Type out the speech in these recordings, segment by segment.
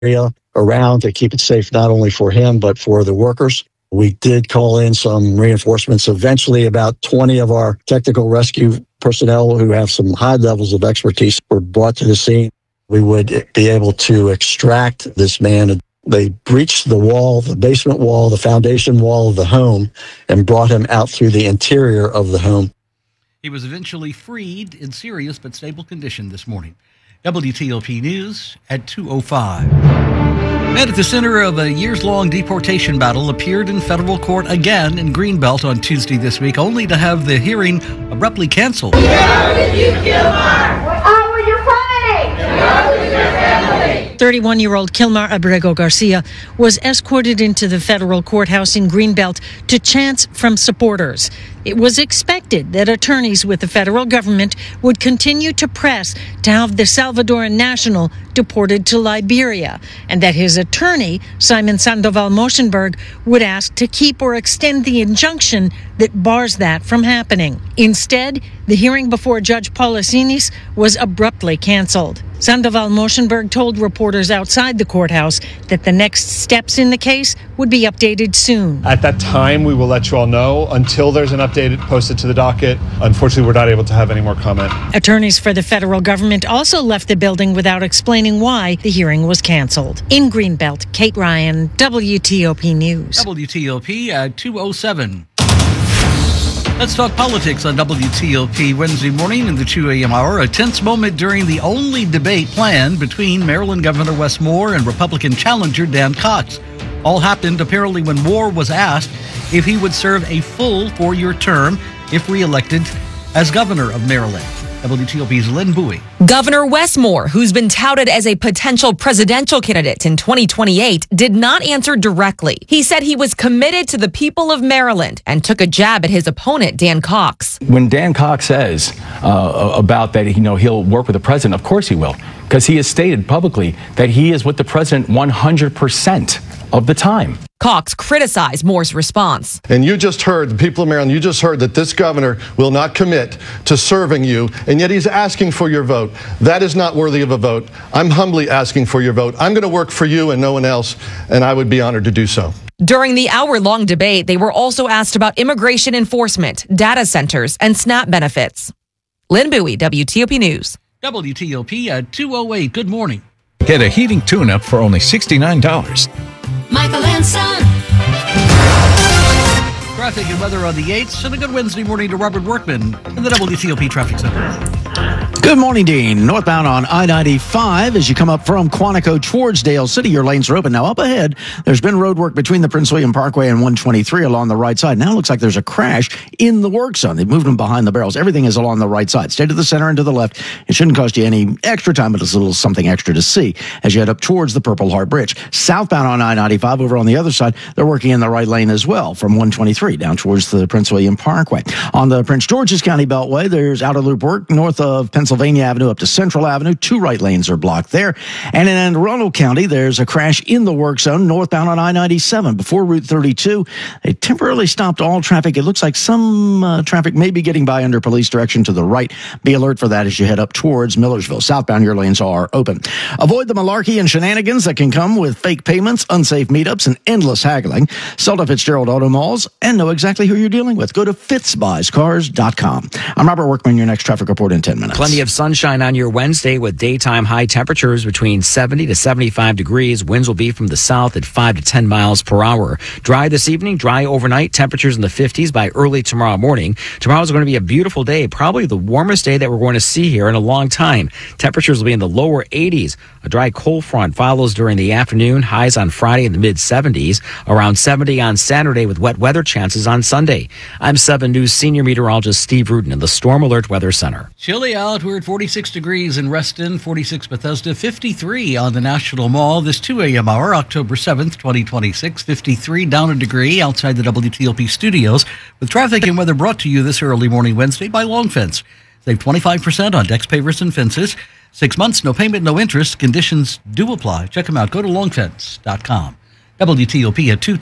area around to keep it safe, not only for him, but for the workers. We did call in some reinforcements. Eventually, about 20 of our technical rescue personnel who have some high levels of expertise were brought to the scene. We would be able to extract this man. They breached the wall, the basement wall, the foundation wall of the home, and brought him out through the interior of the home. He was eventually freed in serious but stable condition this morning. WTOP News at 2:05. Man at the center of a years-long deportation battle appeared in federal court again in Greenbelt on Tuesday this week, only to have the hearing abruptly canceled. How did you kill her? How were you fighting? How was your family? 31-year-old Kilmar Abrego Garcia was escorted into the federal courthouse in Greenbelt to chants from supporters. It was expected that attorneys with the federal government would continue to press to have the Salvadoran national deported to Liberia, and that his attorney, Simon Sandoval Moshenberg, would ask to keep or extend the injunction that bars that from happening. Instead, the hearing before Judge Paulasinis was abruptly canceled. Sandoval Moshenberg told reporters outside the courthouse that the next steps in the case would be updated soon. At that time, we will let you all know. Until there's an update posted to the docket, unfortunately, we're not able to have any more comment. Attorneys for the federal government also left the building without explaining why the hearing was canceled. In Greenbelt, Kate Ryan, WTOP News. WTOP at 2:07. Let's talk politics on WTOP Wednesday morning in the 2 a.m. hour. A tense moment during the only debate planned between Maryland Governor Wes Moore and Republican challenger Dan Cox. All happened apparently when Moore was asked if he would serve a full 4-year term if reelected as governor of Maryland. WTOP's Lynn Bowie. Governor Wes Moore, who's been touted as a potential presidential candidate in 2028, did not answer directly. He said he was committed to the people of Maryland and took a jab at his opponent, Dan Cox. When Dan Cox says about that, he'll work with the president, of course he will, because he has stated publicly that he is with the president 100% of the time. Cox criticized Moore's response. And you just heard, the people of Maryland, you just heard that this governor will not commit to serving you, and yet he's asking for your vote. That is not worthy of a vote. I'm humbly asking for your vote. I'm going to work for you and no one else, and I would be honored to do so. During the hour-long debate, they were also asked about immigration enforcement, data centers, and SNAP benefits. Lynn Bowie, WTOP News. WTOP at 2:08. Good morning. Get a heating tune-up for only $69. Michael and Son. Traffic and weather on the 8th, and a good Wednesday morning to Robert Workman in the WTOP Traffic Center. Good morning, Dean. Northbound on I-95 as you come up from Quantico towards Dale City, your lanes are open. Now up ahead, there's been road work between the Prince William Parkway and 123 along the right side. Now it looks like there's a crash in the work zone. They've moved them behind the barrels. Everything is along the right side. Stay to the center and to the left. It shouldn't cost you any extra time, but it's a little something extra to see as you head up towards the Purple Heart Bridge. Southbound on I-95 over on the other side, they're working in the right lane as well from 123 down towards the Prince William Parkway. On the Prince George's County Beltway, there's outer loop work north of Pennsylvania Avenue up to Central Avenue. 2 right lanes are blocked there. And in Anne Arundel County, there's a crash in the work zone northbound on I-97 before Route 32. They temporarily stopped all traffic. It looks like some traffic may be getting by under police direction to the right. Be alert for that as you head up towards Millersville. Southbound, your lanes are open. Avoid the malarkey and shenanigans that can come with fake payments, unsafe meetups, and endless haggling. Selda Fitzgerald Auto Malls, and know exactly who you're dealing with. Go to fitzbuyscars.com. I'm Robert Workman, your next traffic report in 10 minutes. Plenty of sunshine on your Wednesday with daytime high temperatures between 70 to 75 degrees. Winds will be from the south at 5 to 10 miles per hour. Dry this evening, dry overnight, temperatures in the 50s by early tomorrow morning. Tomorrow is going to be a beautiful day, probably the warmest day that we're going to see here in a long time. Temperatures will be in the lower 80s. A dry cold front follows during the afternoon. Highs on Friday in the mid-70s. Around 70 on Saturday with wet weather chances on Sunday. I'm 7 News senior meteorologist Steve Rudin in the Storm Alert Weather Center. Chilly out. We're at 46 degrees in Reston, 46 Bethesda, 53 on the National Mall. This 2 a.m. hour, October 7th, 2026. 53 down a degree outside the WTOP studios. With traffic and weather brought to you this early morning Wednesday by Long Fence. Save 25% on decks, pavers, and fences. 6 months, no payment, no interest. Conditions do apply. Check them out. Go to longfence.com. WTOP at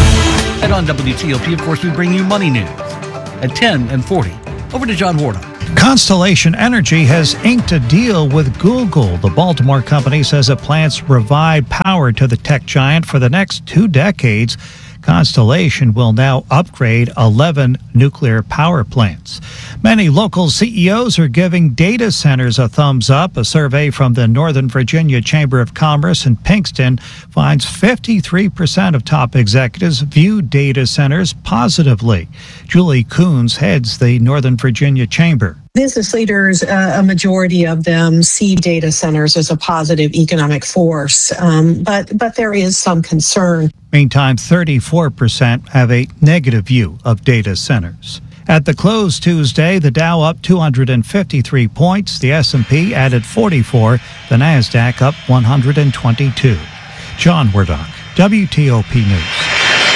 2:10. And on WTOP, of course, we bring you money news at 10 and 40. Over to John Warnock. Constellation Energy has inked a deal with Google. The Baltimore company says it plans to provide power to the tech giant for the next 2 decades. Constellation will now upgrade 11 nuclear power plants. Many local CEOs are giving data centers a thumbs up. A survey from the Northern Virginia Chamber of Commerce in Pinkston finds 53% of top executives view data centers positively. Julie Coons heads the Northern Virginia Chamber. Business leaders, a majority of them see data centers as a positive economic force, but there is some concern. Meantime, 34% have a negative view of data centers. At the close Tuesday, the Dow up 253 points, the S&P added 44, the Nasdaq up 122. John Wardock, WTOP News.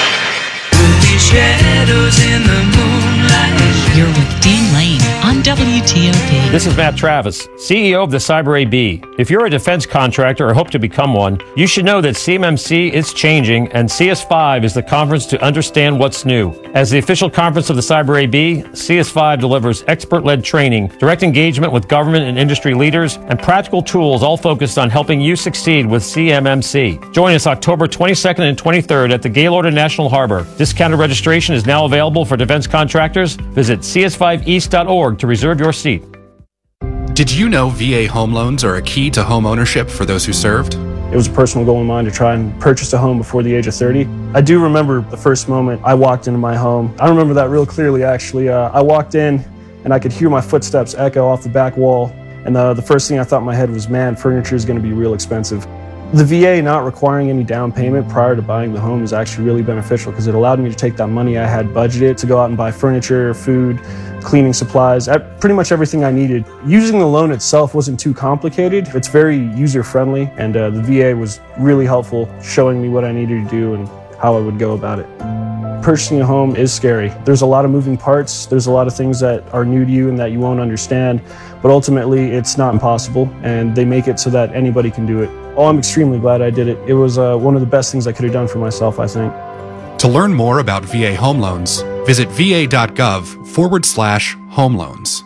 Shadows in the moonlight. You're with Dean Lane on WTOP. This is Matt Travis, CEO of the Cyber AB. If you're a defense contractor or hope to become one, you should know that CMMC is changing and CS5 is the conference to understand what's new. As the official conference of the Cyber AB, CS5 delivers expert-led training, direct engagement with government and industry leaders, and practical tools all focused on helping you succeed with CMMC. Join us October 22nd and 23rd at the Gaylord in National Harbor. Discounted registration is now available for defense contractors. Visit cs5east.org to reserve your seat. Did you know VA home loans are a key to home ownership for those who served? It was a personal goal of mine to try and purchase a home before the age of 30. I do remember the first moment I walked into my home. I remember that real clearly, actually. I walked in and I could hear my footsteps echo off the back wall. And the first thing I thought in my head was, man, furniture is going to be real expensive. The VA not requiring any down payment prior to buying the home is actually really beneficial because it allowed me to take that money I had budgeted to go out and buy furniture, food, cleaning supplies, pretty much everything I needed. Using the loan itself wasn't too complicated. It's very user-friendly, and the VA was really helpful, showing me what I needed to do and how I would go about it. Purchasing a home is scary. There's a lot of moving parts. There's a lot of things that are new to you and that you won't understand, but ultimately it's not impossible, and they make it so that anybody can do it. Oh, I'm extremely glad I did it. It was one of the best things I could have done for myself, I think. To learn more about VA home loans, visit va.gov/home loans.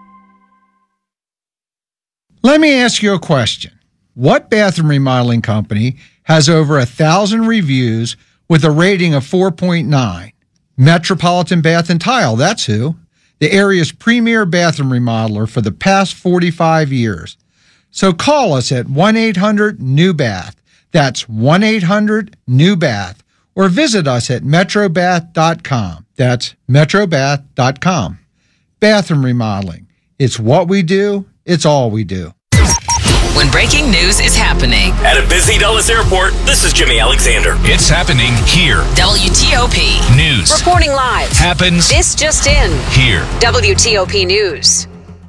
Let me ask you a question. What bathroom remodeling company has over 1,000 reviews with a rating of 4.9? Metropolitan Bath and Tile, that's who. The area's premier bathroom remodeler for the past 45 years. So call us at 1-800-NEW-BATH. That's 1-800-NEW-BATH. Or visit us at metrobath.com. That's metrobath.com. Bathroom remodeling. It's what we do. It's all we do. When breaking news is happening at a busy Dulles airport, this is Jimmy Alexander. It's happening here. WTOP News. Reporting live. Happens. This just in. Here. WTOP News.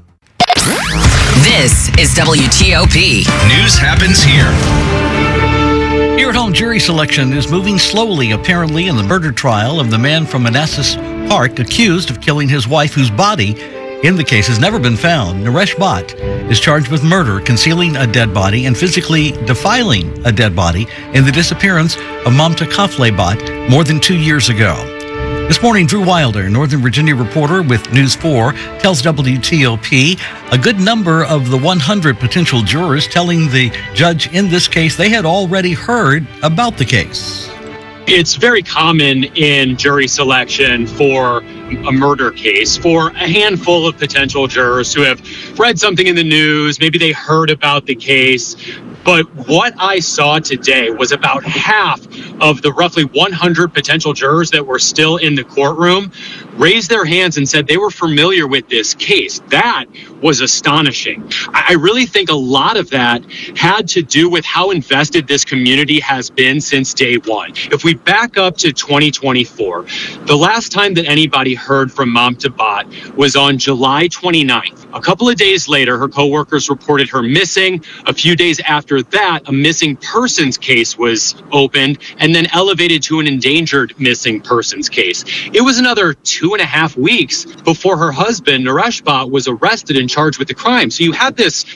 This is WTOP. News happens here. Here at home, jury selection is moving slowly, apparently, in the murder trial of the man from Manassas Park accused of killing his wife, whose body in the case has never been found. Naresh Bhatt is charged with murder, concealing a dead body, and physically defiling a dead body in the disappearance of Mamta Kafle Bhatt more than 2 years ago. This morning, Drew Wilder, Northern Virginia reporter with News 4, tells WTOP a good number of the 100 potential jurors telling the judge in this case they had already heard about the case. It's very common in jury selection for a murder case for a handful of potential jurors who have read something in the news, maybe they heard about the case. But what I saw today was about half of the roughly 100 potential jurors that were still in the courtroom raised their hands and said they were familiar with this case. That was astonishing. I really think a lot of that had to do with how invested this community has been since day one. If we back up to 2024, the last time that anybody heard from Mamta Bhatt was on July 29th. A couple of days later, her coworkers reported her missing. A few days after after that, a missing persons case was opened and then elevated to an endangered missing persons case. It was another 2.5 weeks before her husband, Naresh Bhatt, was arrested and charged with the crime. So you had this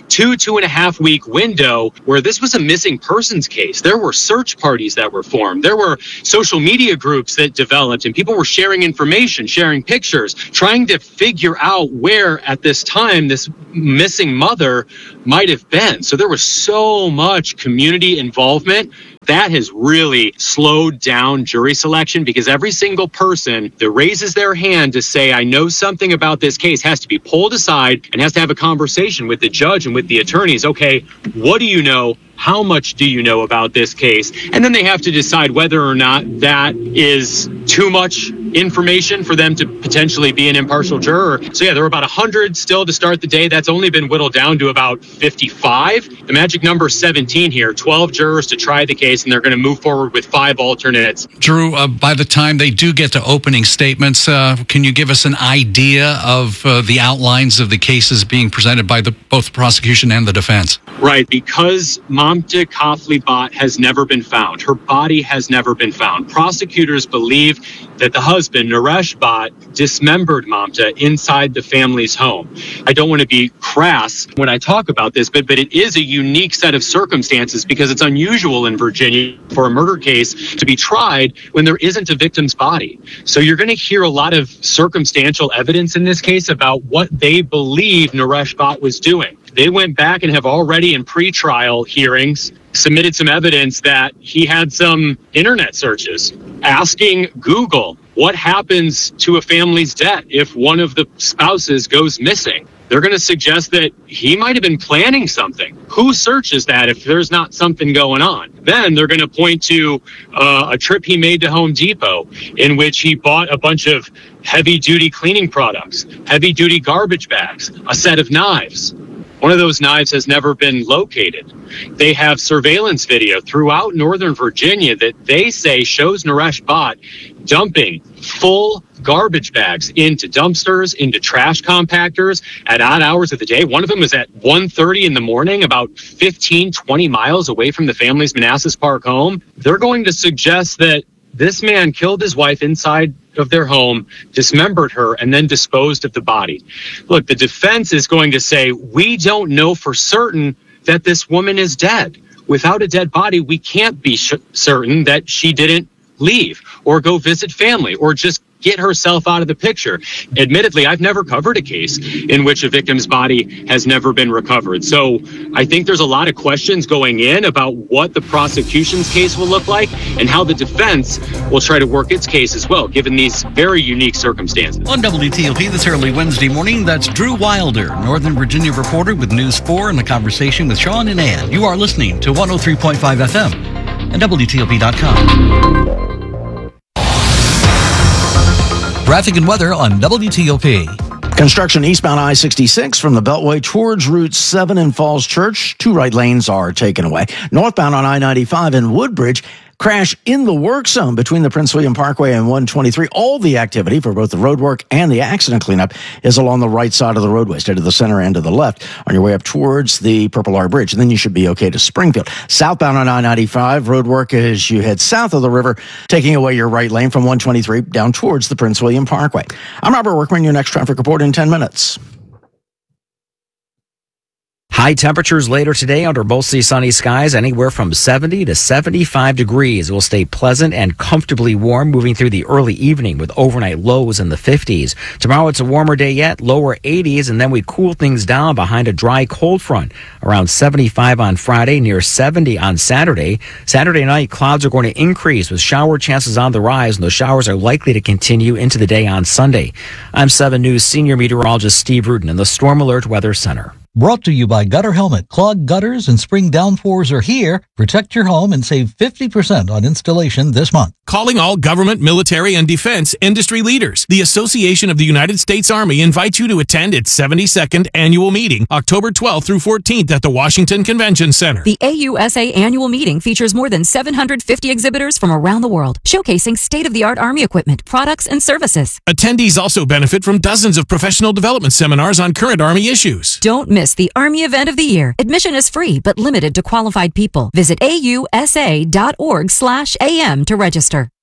2.5 week window where this was a missing persons case. There were search parties that were formed. There were social media groups that developed, and people were sharing information, sharing pictures, trying to figure out where at this time this missing mother might have been. So there was so much community involvement. That has really slowed down jury selection, because every single person that raises their hand to say, I know something about this case, has to be pulled aside and has to have a conversation with the judge and with the attorneys. Okay, what do you know? How much do you know about this case? And then they have to decide whether or not that is too much information for them to potentially be an impartial juror. So yeah, there were about 100 still to start the day. That's only been whittled down to about 55. The magic number is 17 here, 12 jurors to try the case, and they're going to move forward with 5 alternates. Drew, by the time they do get to opening statements, can you give us an idea of the outlines of the cases being presented by both the prosecution and the defense? Right, because Mamta Kafli Bhatt has never been found. Her body has never been found. Prosecutors believe that the husband, Naresh Bhatt, dismembered Mamta inside the family's home. I don't want to be crass when I talk about this, but it is a unique set of circumstances, because it's unusual in Virginia for a murder case to be tried when there isn't a victim's body. So you're going to hear a lot of circumstantial evidence in this case about what they believe Naresh Bhatt was doing. They went back and have already, in pretrial hearings, submitted some evidence that he had some internet searches asking Google what happens to a family's debt if one of the spouses goes missing. They're going to suggest that he might have been planning something. Who searches that if there's not something going on? Then they're going to point to a trip he made to Home Depot in which he bought a bunch of heavy-duty cleaning products, heavy-duty garbage bags, a set of knives. One of those knives has never been located. They have surveillance video throughout Northern Virginia that they say shows Naresh Bhatt dumping full garbage bags into dumpsters, into trash compactors at odd hours of the day. One of them was at 1:30 in the morning, about 15, 20 miles away from the family's Manassas Park home. They're going to suggest that this man killed his wife inside of their home, dismembered her, and then disposed of the body. Look, the defense is going to say, we don't know for certain that this woman is dead. Without a dead body, we can't be certain that she didn't leave or go visit family or just get herself out of the picture. Admittedly, I've never covered a case in which a victim's body has never been recovered. So I think there's a lot of questions going in about what the prosecution's case will look like and how the defense will try to work its case as well, given these very unique circumstances. On WTOP this early Wednesday morning, that's Drew Wilder, Northern Virginia reporter with News 4 and a conversation with Sean and Ann. You are listening to 103.5 FM and WTOP.com. Traffic and weather on WTOP. Construction eastbound I-66 from the Beltway towards Route 7 in Falls Church. 2 right lanes are taken away. Northbound on I-95 in Woodbridge. Crash in the work zone between the Prince William Parkway and 123. All the activity for both the road work and the accident cleanup is along the right side of the roadway. Stay to the center and to the left on your way up towards the Purple Arch Bridge. And then you should be okay to Springfield. Southbound on I-95, road work as you head south of the river, taking away your right lane from 123 down towards the Prince William Parkway. I'm Robert Workman, your next traffic report in 10 minutes. High temperatures later today under mostly sunny skies, anywhere from 70 to 75 degrees. It will stay pleasant and comfortably warm moving through the early evening with overnight lows in the 50s. Tomorrow it's a warmer day yet, lower 80s, and then we cool things down behind a dry cold front. Around 75 on Friday, near 70 on Saturday. Saturday night, clouds are going to increase with shower chances on the rise, and those showers are likely to continue into the day on Sunday. I'm 7 News senior meteorologist Steve Rudin in the Storm Alert Weather Center. Brought to you by Gutter Helmet. Clogged gutters and spring downpours are here. Protect your home and save 50% on installation this month. Calling all government, military, and defense industry leaders. The Association of the United States Army invites you to attend its 72nd annual meeting, October 12th through 14th at the Washington Convention Center. The AUSA annual meeting features more than 750 exhibitors from around the world, showcasing state-of-the-art Army equipment, products, and services. Attendees also benefit from dozens of professional development seminars on current Army issues. Don't miss miss the Army event of the year. Admission is free, but limited to qualified people. Visit ausa.org/am to register.